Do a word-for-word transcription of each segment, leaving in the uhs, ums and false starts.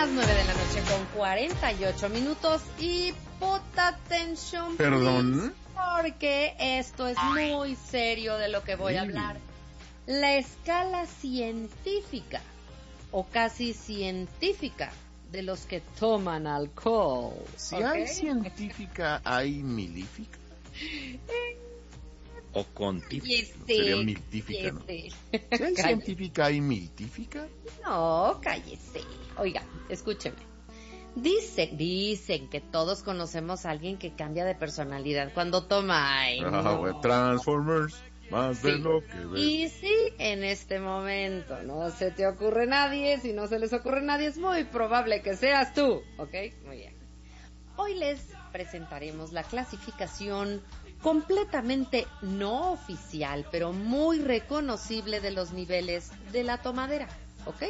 las nueve de la noche con cuarenta y ocho minutos y put attention, ¿Perdón? please, porque esto es muy serio de lo que voy a hablar. La escala científica, o casi científica, de los que toman alcohol. Si ¿okay? hay científica, ¿hay milífica? ¿O contífica? Sí, Sería miltífica, ¿no? sí. Si hay científica, ¿hay miltífica? No, cállese. Oiga, escúcheme. Dicen, dicen que todos conocemos a alguien que cambia de personalidad cuando toma. Ay, Ah, no. bueno, Transformers, más Sí. de lo que ves. Y sí, en este momento no se te ocurre nadie. Si no se les ocurre nadie, es muy probable que seas tú. ¿Ok? Muy bien. Hoy les presentaremos la clasificación completamente no oficial, pero muy reconocible de los niveles de la tomadera. ¿Ok?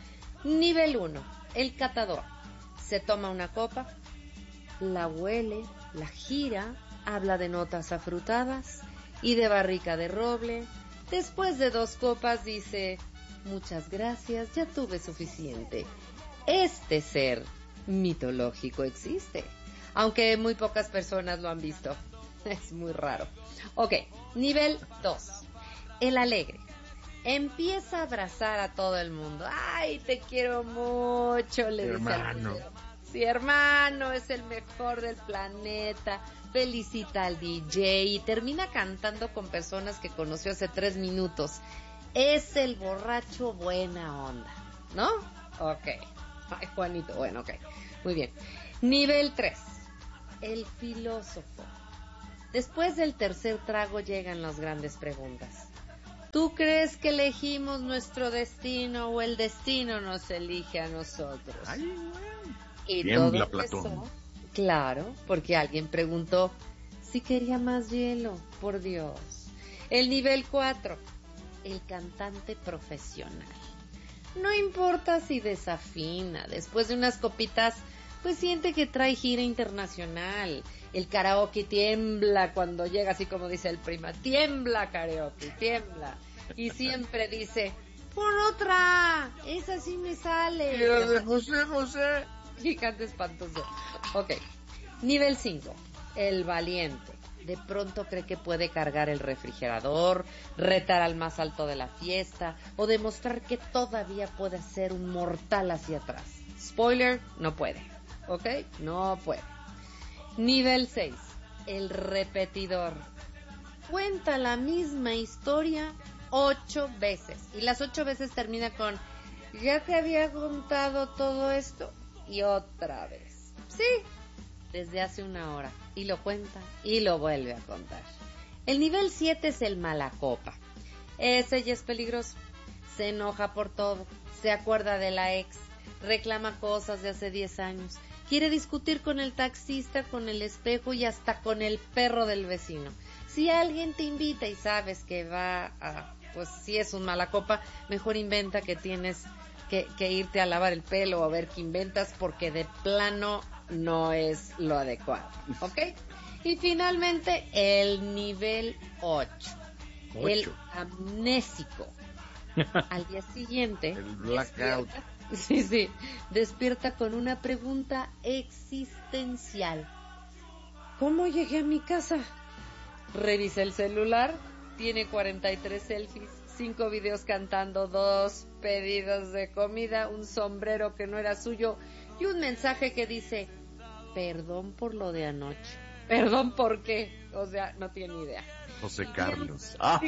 Nivel uno, el catador. Se toma una copa, la huele, la gira, habla de notas afrutadas y de barrica de roble. Después de dos copas dice, muchas gracias, ya tuve suficiente. Este ser mitológico existe, aunque muy pocas personas lo han visto. Es muy raro. Ok, nivel dos, el alegre. Empieza a abrazar a todo el mundo. Ay, te quiero mucho, le hermano. dice al Sí, hermano, es el mejor del planeta. Felicita al D J y termina cantando con personas que conoció hace tres minutos. Es el borracho buena onda, ¿no? Ok. Ay, Juanito, bueno, ok. Muy bien. Nivel tres, el filósofo. Después del tercer trago llegan las grandes preguntas. ¿Tú crees que elegimos nuestro destino o el destino nos elige a nosotros? Ay, bueno. Y Tiembla todo Platón. eso, claro, porque alguien preguntó si quería más hielo, por Dios. El nivel cuatro, el cantante profesional. No importa si desafina, después de unas copitas, pues siente que trae gira internacional. El karaoke tiembla cuando llega, así como dice el prima, tiembla karaoke, tiembla. Y siempre dice, por otra, esa sí me sale. Y la de José José. Gigante espantoso. Ok. Nivel cinco, el valiente. De pronto cree que puede cargar el refrigerador, retar al más alto de la fiesta o demostrar que todavía puede ser un mortal hacia atrás. Spoiler, no puede. ¿Ok? No puede. Nivel seis, el repetidor. Cuenta la misma historia ocho veces. Y las ocho veces termina con, ¿ya te había contado todo esto? Y otra vez. Sí, desde hace una hora. Y lo cuenta y lo vuelve a contar. El nivel siete es el malacopa. Ese ya es peligroso. Se enoja por todo. Se acuerda de la ex. Reclama cosas de hace diez años. Quiere discutir con el taxista, con el espejo y hasta con el perro del vecino. Si alguien te invita y sabes que va a, pues si es un malacopa, mejor inventa que tienes que, que irte a lavar el pelo o a ver qué inventas, porque de plano no es lo adecuado. ¿Ok? Y finalmente el nivel ocho. Ocho. El amnésico. Al día siguiente, El blackout. despierta, sí, sí, despierta con una pregunta existencial. ¿Cómo llegué a mi casa? Revisa el celular, tiene cuarenta y tres selfies, cinco videos cantando, dos pedidos de comida, un sombrero que no era suyo y un mensaje que dice, perdón por lo de anoche. ¿Perdón por qué? O sea, no tiene idea. José Carlos. Ah.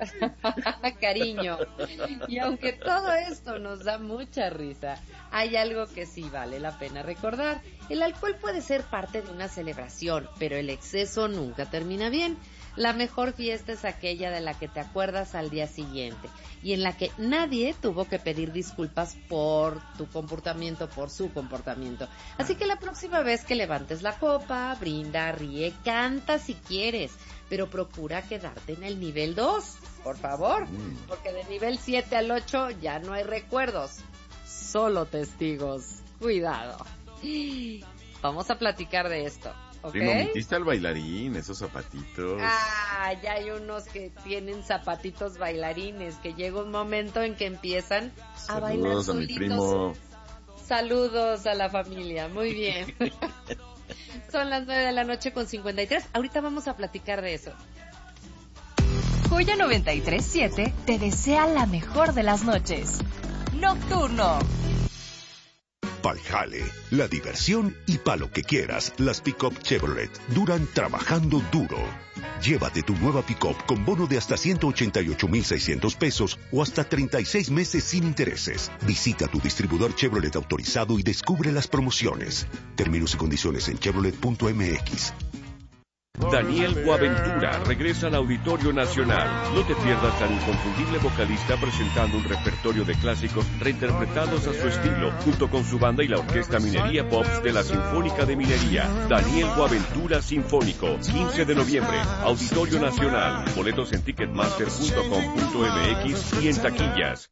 Cariño. Y aunque todo esto nos da mucha risa, hay algo que sí vale la pena recordar. El alcohol puede ser parte de una celebración, pero el exceso nunca termina bien. La mejor fiesta es aquella de la que te acuerdas al día siguiente y en la que nadie tuvo que pedir disculpas por tu comportamiento, por su comportamiento. Así que la próxima vez que levantes la copa, brinda, ríe, canta si quieres, pero procura quedarte en el nivel dos, por favor, porque de nivel siete al ocho ya no hay recuerdos, solo testigos. Cuidado. Vamos a platicar de esto. ¿Okay? Sí, no metiste al bailarín, esos zapatitos. Ah, ya hay unos que tienen zapatitos bailarines, que llega un momento en que empiezan a bailar Saludos a mi solitos. primo. Saludos a la familia, muy bien. Son las nueve de la noche con cincuenta y tres. Ahorita vamos a platicar de eso. Joya noventa y tres siete te desea la mejor de las noches. Nocturno. Pa'l jale, la diversión y pa' lo que quieras, las pick-up Chevrolet duran trabajando duro. Llévate tu nueva pick-up con bono de hasta ciento ochenta y ocho mil seiscientos pesos o hasta treinta y seis meses sin intereses. Visita tu distribuidor Chevrolet autorizado y descubre las promociones. Términos y condiciones en chevrolet punto m x. Daniel Boaventura regresa al Auditorio Nacional. No te pierdas al inconfundible vocalista presentando un repertorio de clásicos reinterpretados a su estilo, junto con su banda y la Orquesta Minería Pops de la Sinfónica de Minería. Daniel Boaventura Sinfónico, quince de noviembre, Auditorio Nacional. Boletos en ticketmaster punto com punto m x y en taquillas.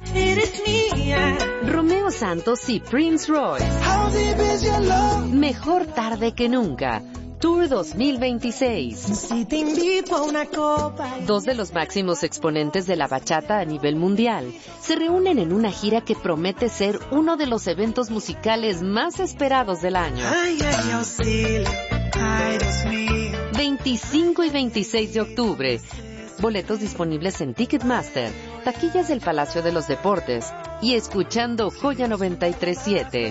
Romeo Santos y Prince Royce. Mejor tarde que nunca. Tour dos mil veintiséis. Si te invito a una copa. Dos de los máximos exponentes de la bachata a nivel mundial se reúnen en una gira que promete ser uno de los eventos musicales más esperados del año. Ay, ay, auxilio. Ay, Dios mío. veinticinco y veintiséis de octubre. Boletos disponibles en Ticketmaster, taquillas del Palacio de los Deportes y escuchando Joya noventa y tres siete.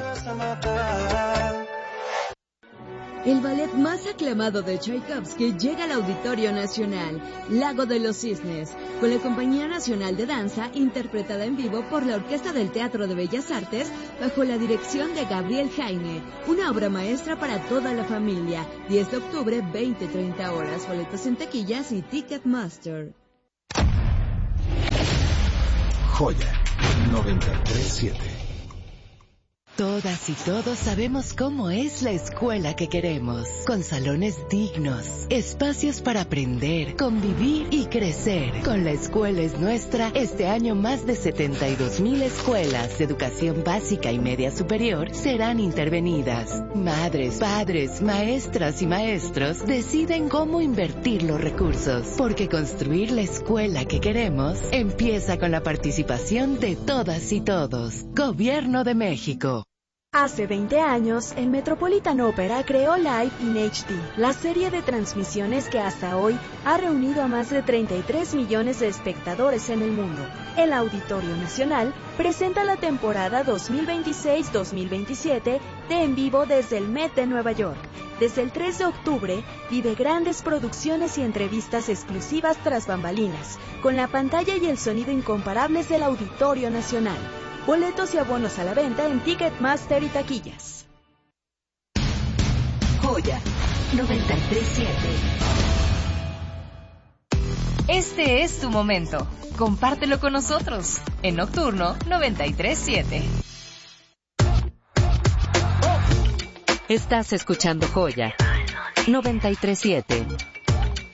El ballet más aclamado de Tchaikovsky llega al Auditorio Nacional, Lago de los Cisnes, con la Compañía Nacional de Danza, interpretada en vivo por la Orquesta del Teatro de Bellas Artes, bajo la dirección de Gabriel Jaime. Una obra maestra para toda la familia. diez de octubre, veinte treinta horas. Boletos en taquillas y Ticketmaster. Joya noventa y tres siete. Todas y todos sabemos cómo es la escuela que queremos, con salones dignos, espacios para aprender, convivir y crecer. Con La Escuela es Nuestra, este año más de setenta y dos mil escuelas de educación básica y media superior serán intervenidas. Madres, padres, maestras y maestros deciden cómo invertir los recursos, porque construir la escuela que queremos empieza con la participación de todas y todos. Gobierno de México. Hace veinte años, el Metropolitan Opera creó Live in H D, la serie de transmisiones que hasta hoy ha reunido a más de treinta y tres millones de espectadores en el mundo. El Auditorio Nacional presenta la temporada dos mil veintiséis dos mil veintisiete de En Vivo desde el Met de Nueva York. Desde el tres de octubre, vive grandes producciones y entrevistas exclusivas tras bambalinas, con la pantalla y el sonido incomparables del Auditorio Nacional. Boletos y abonos a la venta en Ticketmaster y taquillas. Joya noventa y tres siete. Este es tu momento. Compártelo con nosotros en Nocturno noventa y tres siete. Estás escuchando Joya noventa y tres siete.